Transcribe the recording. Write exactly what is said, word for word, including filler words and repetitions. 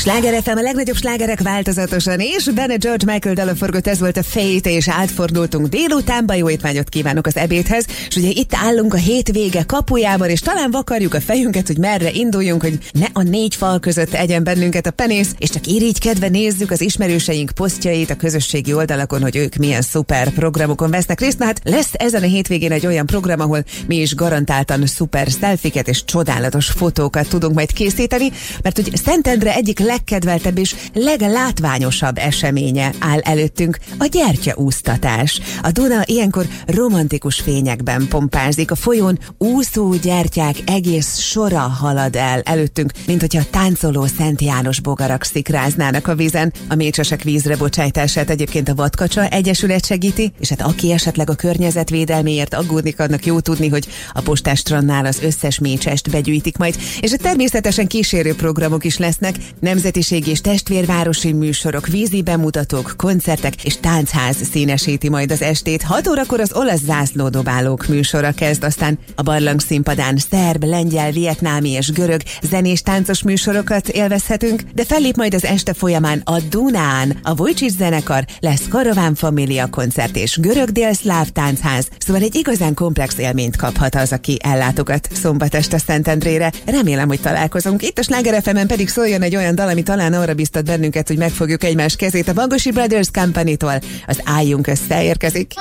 Sláger ef em, a legnagyobb slágerek változatosan, és benne George Michael dala forgott, ez volt a Fate, és átfordultunk délutánba, jó étvágyat kívánok az ebédhez, és ugye itt állunk a hétvége kapujában, és talán vakarjuk a fejünket, hogy merre induljunk, hogy ne a négy fal között egyen bennünket a penész, és csak irigykedve nézzük az ismerőseink posztjait a közösségi oldalakon, hogy ők milyen szuper programokon vesznek részt. Na hát lesz ezen a hétvégén egy olyan program, ahol mi is garantáltan szuper szelfiket és csodálatos fotókat tudunk majd készíteni, mert hogy Szentendre egyik legkedveltebb és leglátványosabb eseménye áll előttünk, a gyertyaúsztatás. A Duna ilyenkor romantikus fényekben pompázik, a folyón úszó gyertyák egész sora halad el előttünk, mint hogyha táncoló Szent János bogarak szikráznának a vízen. A mécsesek vízre bocsájtását egyébként a Vadkacsa Egyesület segíti, és hát aki esetleg a környezetvédelméért aggódik, annak jó tudni, hogy a Postástrandnál az összes mécsest begyűjtik majd, és természetesen kísérő programok is lesznek, nemzetiségi és testvérvárosi műsorok, vízi bemutatók, koncertek és táncház színesíti majd az estét. hat órakor az olasz zászlódobálók műsora kezd, aztán a barlang színpadán szerb, lengyel, vietnámi és görög zenés táncos műsorokat élvezhetünk, de fellép majd az este folyamán a Dunán. A Vujicic zenekar, lesz Karaván Família koncert és görög délszláv táncház, szóval egy igazán komplex élményt kaphat az, aki ellátogat szombat este Szentendrére. Remélem, hogy találkozunk. Itt a Sláger ef emen pedig szóljon egy olyan dal, ami talán arra biztat bennünket, hogy megfogjuk egymás kezét. A Bagosi Brothers Company-tól az Álljunk össze érkezik.